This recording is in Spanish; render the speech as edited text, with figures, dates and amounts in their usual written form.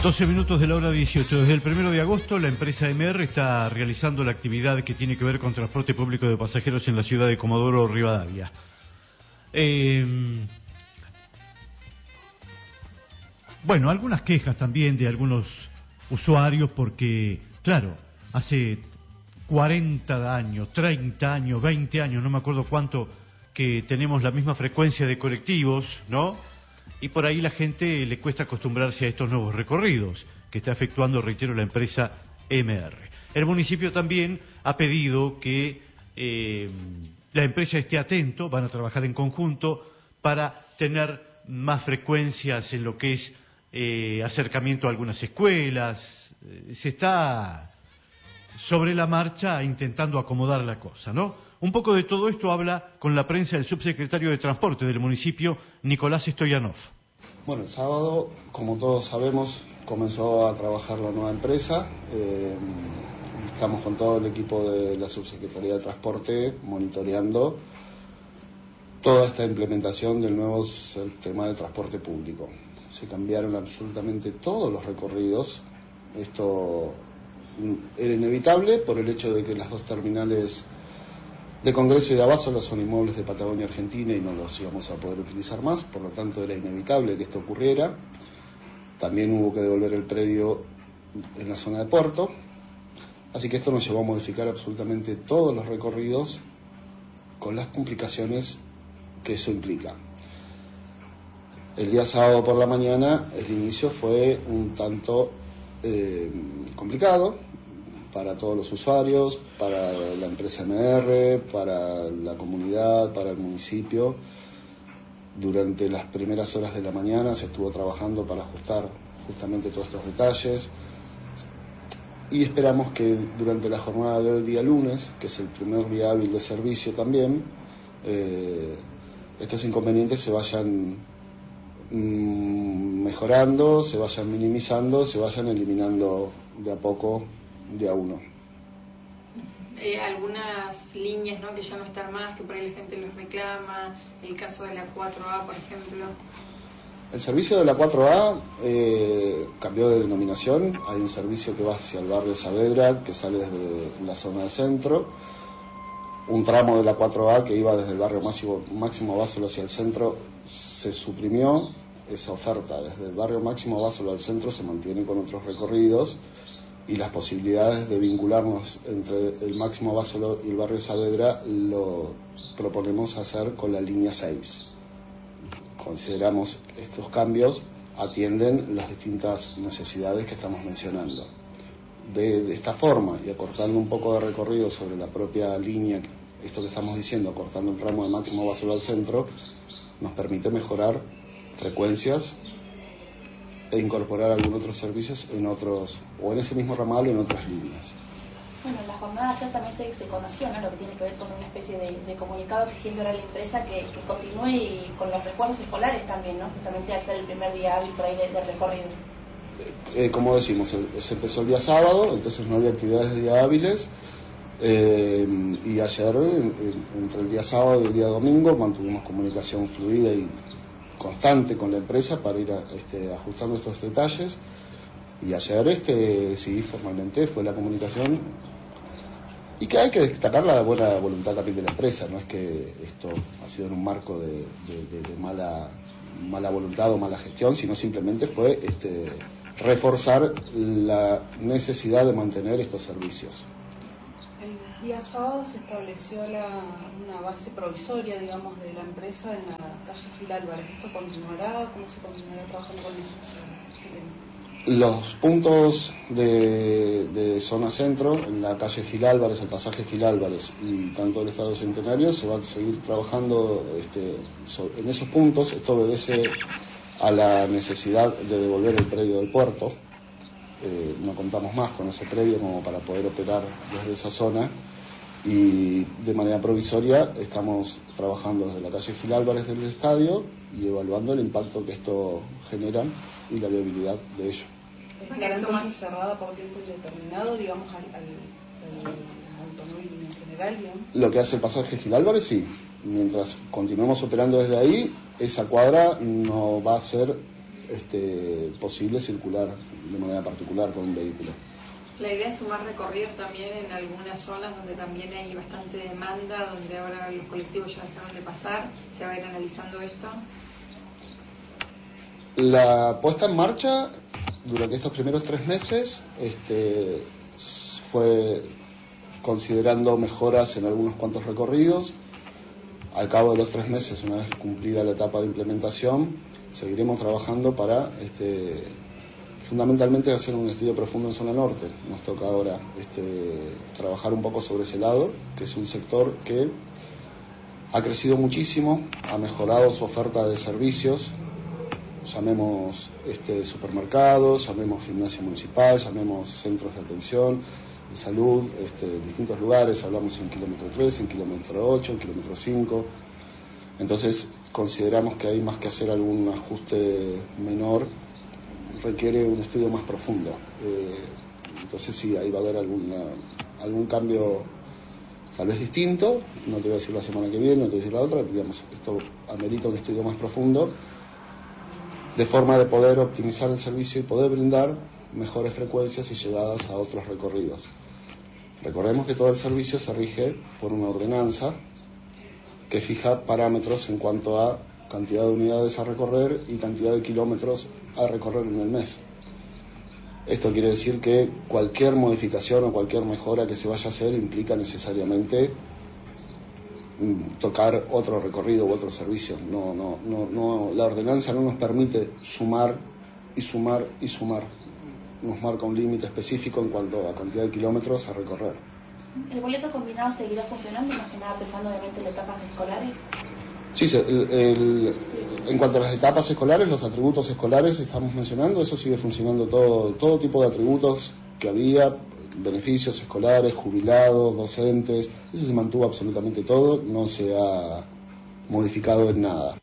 12 minutos de la hora 18. Desde el 1 de agosto, la empresa MR está realizando la actividad que tiene que ver con transporte público de pasajeros en la ciudad de Comodoro Rivadavia. Bueno, algunas quejas también de algunos usuarios porque, claro, hace 40 años, 30 años, 20 años, no me acuerdo cuánto, que tenemos la misma frecuencia de colectivos, ¿no? Y por ahí la gente le cuesta acostumbrarse a estos nuevos recorridos que está efectuando, reitero, la empresa MR. El municipio también ha pedido que la empresa esté atento, van a trabajar en conjunto para tener más frecuencias en lo que es acercamiento a algunas escuelas. Se está sobre la marcha intentando acomodar la cosa, ¿no? Un poco de todo esto habla con la prensa el subsecretario de Transporte del municipio, Nicolás Stoyanov. Bueno, el sábado, como todos sabemos, comenzó a trabajar la nueva empresa. Estamos con todo el equipo de la subsecretaría de Transporte monitoreando toda esta implementación del nuevo sistema de transporte público. Se cambiaron absolutamente todos los recorridos. Esto era inevitable por el hecho de que las dos terminales de Congreso y de Abasolo son inmuebles de Patagonia Argentina y no los íbamos a poder utilizar más, por lo tanto era inevitable que esto ocurriera. También hubo que devolver el predio en la zona de Puerto, así que esto nos llevó a modificar absolutamente todos los recorridos con las complicaciones que eso implica. El día sábado por la mañana el inicio fue un tanto complicado para todos los usuarios, para la empresa MR, para la comunidad, para el municipio. Durante las primeras horas de la mañana se estuvo trabajando para ajustar justamente todos estos detalles y esperamos que durante la jornada de hoy, día lunes, que es el primer día hábil de servicio también, estos inconvenientes se vayan mejorando, se vayan minimizando, se vayan eliminando de a poco, de a uno. Algunas líneas, ¿no?, que ya no están más, que por ahí la gente los reclama, el caso de la 4A, por ejemplo. El servicio de la 4A cambió de denominación. Hay un servicio que va hacia el barrio Saavedra, que sale desde la zona del centro. Un tramo de la 4A que iba desde el barrio Máximo Abasolo hacia el centro se suprimió. Esa oferta desde el barrio Máximo Abasolo al centro se mantiene con otros recorridos y las posibilidades de vincularnos entre el Máximo Abasolo y el barrio Saavedra lo proponemos hacer con la línea 6. Consideramos que estos cambios atienden las distintas necesidades que estamos mencionando. De esta forma, y acortando un poco de recorrido sobre la propia línea, esto que estamos diciendo, acortando el tramo de Máximo Abasolo al centro, nos permite mejorar frecuencias e incorporar algunos otros servicios en otros, o en ese mismo ramal en otras líneas. Bueno, en la jornada ayer también se conoció, ¿no?, lo que tiene que ver con una especie de comunicado exigiendo a la empresa que continúe y con los refuerzos escolares también, ¿no?, justamente al ser el primer día hábil por ahí de recorrido. Como decimos, se empezó el día sábado, entonces no había actividades de día hábiles, y ayer, entre el día sábado y el día domingo, mantuvimos comunicación fluida y constante con la empresa para ir ajustando estos detalles. Y ayer, sí, formalmente fue la comunicación, y que hay que destacar la buena voluntad también de la empresa. No es que esto ha sido en un marco de mala voluntad o mala gestión, sino simplemente fue reforzar la necesidad de mantener estos servicios. El día sábado se estableció una base provisoria, digamos, de la empresa en la calle Gil Álvarez. ¿Esto continuará? ¿Cómo se continuará trabajando con eso? Los puntos de zona centro, en la calle Gil Álvarez, el pasaje Gil Álvarez y tanto el Estado Centenario, se va a seguir trabajando en esos puntos. Esto obedece a la necesidad de devolver el predio del puerto. No contamos más con ese predio como para poder operar desde esa zona, y de manera provisoria estamos trabajando desde la calle Gil Álvarez del estadio y evaluando el impacto que esto genera y la viabilidad de ello. ¿Estará entonces cerrada por tiempo indeterminado, digamos, al automóvil en general, digamos? Lo que hace el pasaje Gil Álvarez, sí. Mientras continuemos operando desde ahí, esa cuadra no va a ser posible circular de manera particular con un vehículo. La idea es sumar recorridos también en algunas zonas donde también hay bastante demanda, donde ahora los colectivos ya dejaron de pasar. ¿Se va a ir analizando esto? La puesta en marcha durante estos primeros 3 meses fue considerando mejoras en algunos cuantos recorridos. Al cabo de los 3 meses, una vez cumplida la etapa de implementación, seguiremos trabajando para fundamentalmente hacer un estudio profundo en zona norte. Nos toca ahora trabajar un poco sobre ese lado, que es un sector que ha crecido muchísimo, ha mejorado su oferta de servicios, llamemos supermercados, llamemos gimnasia municipal, llamemos centros de atención, de salud, distintos lugares, hablamos en kilómetro 3, en kilómetro 8, en kilómetro 5. Entonces consideramos que hay más que hacer algún ajuste menor, requiere un estudio más profundo. Entonces sí, ahí va a haber algún cambio tal vez distinto, no te voy a decir la semana que viene, no te voy a decir la otra, digamos, esto amerita un estudio más profundo, de forma de poder optimizar el servicio y poder brindar mejores frecuencias y llegadas a otros recorridos. Recordemos que todo el servicio se rige por una ordenanza que fija parámetros en cuanto a cantidad de unidades a recorrer y cantidad de kilómetros a recorrer en el mes. Esto quiere decir que cualquier modificación o cualquier mejora que se vaya a hacer implica necesariamente tocar otro recorrido u otro servicio. La ordenanza no nos permite sumar y sumar y sumar. Nos marca un límite específico en cuanto a cantidad de kilómetros a recorrer. ¿El boleto combinado seguirá funcionando, más que nada pensando obviamente en etapas escolares? Sí, en cuanto a las etapas escolares, los atributos escolares estamos mencionando, eso sigue funcionando, todo tipo de atributos que había, beneficios escolares, jubilados, docentes, eso se mantuvo absolutamente todo, no se ha modificado en nada.